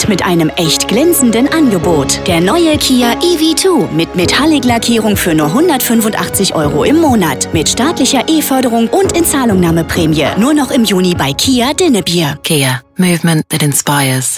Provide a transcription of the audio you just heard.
mit einem echt glänzenden Angebot. Der neue Kia EV2 mit Metallic-Lackierung für nur 185 € im Monat. Mit staatlicher E-Förderung und Inzahlungnahmeprämie. Nur noch im Juni bei Kia Dinnebier. Kia. Movement that inspires.